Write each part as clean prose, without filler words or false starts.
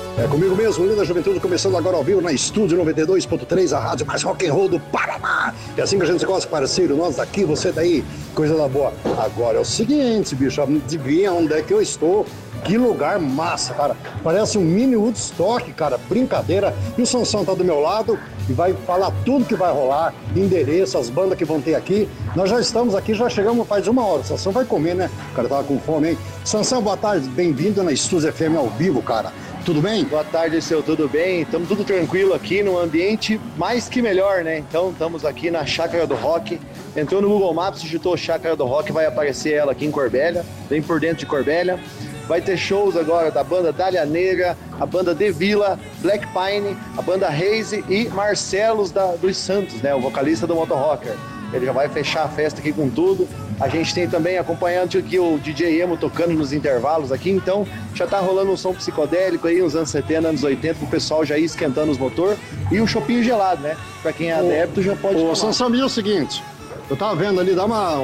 É comigo mesmo, Linda Juventude, começando agora ao vivo na Estúdio 92.3, a rádio mais rock and roll do Paraná. É assim que a gente gosta, parceiro, nós daqui, você daí, coisa da boa. Agora é o seguinte, bicho, adivinha onde é que eu estou? Que lugar massa, cara. Parece um mini Woodstock, cara, brincadeira. E o Sansão tá do meu lado e vai falar tudo que vai rolar, endereço, as bandas que vão ter aqui. Nós já estamos aqui, já chegamos faz 1 hora. O Sansão vai comer, né? O cara tava com fome, hein? Sansão, boa tarde, bem-vindo na Estúdio FM ao vivo, cara. Tudo bem? Boa tarde, seu, tudo bem? Estamos tudo tranquilo aqui, num ambiente mais que melhor, né? Então, estamos aqui na Chácara do Rock. Entrou no Google Maps, digitou Chácara do Rock, vai aparecer ela aqui em Corbélia, bem por dentro de Corbélia. Vai ter shows agora da banda Dália Negra, a banda De Vila, Black Pine, a banda Reise e Marcelos dos Santos, né? O vocalista do Motorrocker. Ele já vai fechar a festa aqui com tudo. A gente tem também acompanhando aqui o DJ Emo tocando nos intervalos aqui, então já tá rolando um som psicodélico aí, nos anos 70, anos 80, o pessoal já ia esquentando os motor e um chopinho gelado, né? Pra quem é adepto já pode tomar. Ô, Sansão, é o seguinte, eu tava vendo ali, dá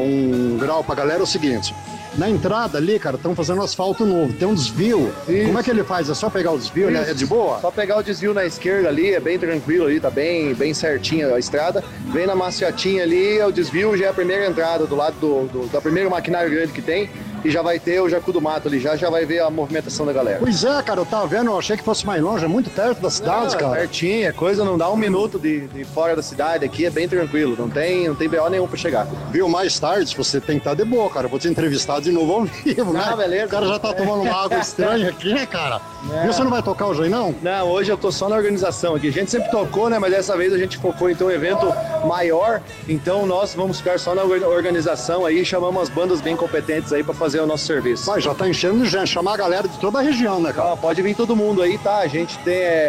um grau pra galera, é o seguinte, na entrada ali, cara, estão fazendo asfalto novo, tem um desvio. Isso. Como é que ele faz? É só pegar o desvio, né? É de boa? Só pegar o desvio na esquerda ali, é bem tranquilo ali, tá bem certinha a estrada. Vem na maciotinha ali, é o desvio, já é a primeira entrada do lado da primeira maquinário grande que tem. E já vai ter o Jacu do Mato ali, já vai ver a movimentação da galera. Pois é, cara, eu tava vendo, eu achei que fosse mais longe, é muito perto da cidade, cara. Pertinho, coisa não dá 1 minuto de fora da cidade aqui, é bem tranquilo, não tem BO nenhum pra chegar. Viu, mais tarde você tem que estar de boa, cara, eu vou te entrevistar de novo ao vivo, né? Beleza. O cara já tá tomando uma água estranha aqui, né, cara? Viu, você não vai tocar hoje aí, não? Não, hoje eu tô só na organização aqui, a gente sempre tocou, né, mas dessa vez a gente focou então em um evento maior, então nós vamos ficar só na organização aí, chamamos as bandas bem competentes aí pra fazer o nosso serviço. Mas já tá enchendo de gente, chamar a galera de toda a região, né, cara? Pode vir todo mundo aí, tá? A gente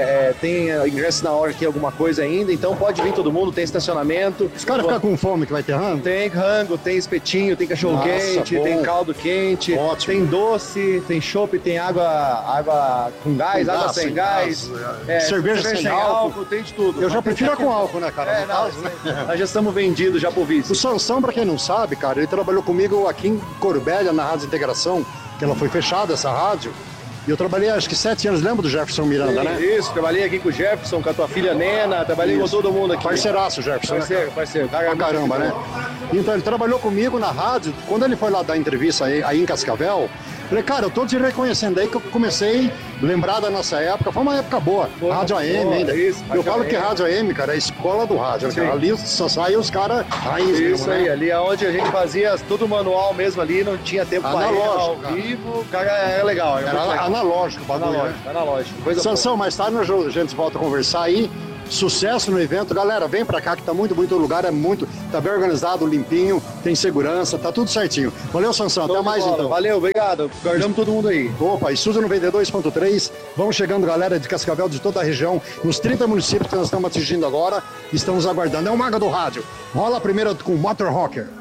tem ingresso na hora aqui, alguma coisa ainda, então pode vir todo mundo, tem estacionamento. Os caras ficam com fome que vai ter rango? Tem rango, tem espetinho, tem cachorro quente, tem caldo quente, ótimo. Tem doce, tem chopp, tem água com gás, água sem gás, cerveja sem álcool, tem de tudo. Eu já prefiro com álcool, né, cara? Nós já estamos vendidos já pro vício. O Sansão, pra quem não sabe, cara, ele trabalhou comigo aqui em Corbélia, na Rádio Integração, que ela foi fechada, essa rádio, e eu trabalhei acho que 7 anos, lembra do Jefferson Miranda, né? Isso, trabalhei aqui com o Jefferson, com a tua filha Nena, trabalhei com todo mundo aqui. Parceiraço, Jefferson. Parceiro. Pra caramba, né? Então ele trabalhou comigo na rádio, quando ele foi lá dar entrevista aí em Cascavel, falei, cara, eu tô te reconhecendo aí que eu comecei a lembrar da nossa época, foi uma época boa, rádio AM ainda. Isso, eu falo que rádio AM, cara, é a escola do rádio, né? Ali só saem os caras raiz mesmo, isso aí, né? Ali é onde a gente fazia tudo manual mesmo ali, não tinha tempo para ir ao vivo, cara, era legal. Era analógico, analógico. Sansão, mais tarde a gente volta a conversar aí. Sucesso no evento, galera, vem pra cá que tá muito lugar, tá bem organizado, limpinho, tem segurança, tá tudo certinho. Valeu, Sansão, até mais então. Valeu, obrigado, guardamos todo mundo aí. Opa, Estúdio 92.3, vamos chegando, galera de Cascavel, de toda a região, nos 30 municípios que nós estamos atingindo agora, estamos aguardando, é o Maga do Rádio. Rola a primeira com o Motorrocker.